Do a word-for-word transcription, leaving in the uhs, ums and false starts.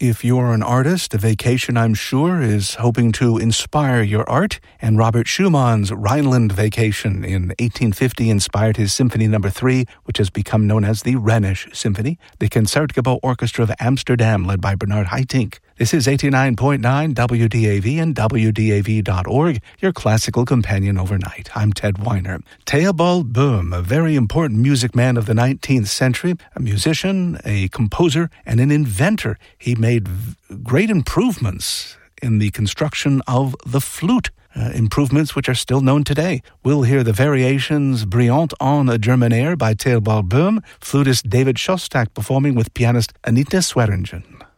If you're an artist, a vacation, I'm sure, is hoping to inspire your art, and Robert Schumann's Rhineland Vacation in eighteen fifty inspired his Symphony Number three, which has become known as the Rhenish Symphony, the Concertgebouw Orchestra of Amsterdam, led by Bernard Haitink. This is eighty-nine point nine W D A V and W D A V dot org, your classical companion overnight. I'm Ted Weiner. Theobald Böhm, a very important music man of the nineteenth century, a musician, a composer, and an inventor. He made v- great improvements in the construction of the flute, uh, improvements which are still known today. We'll hear the variations Brillante en German Air by Theobald Böhm, flutist David Shostak performing with pianist Anita Swearingen.